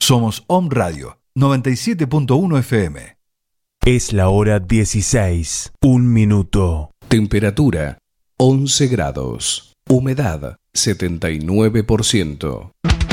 Somos Om Radio 97.1 FM. Es la hora 16, 1 minuto. Temperatura 11 grados. Humedad 79%.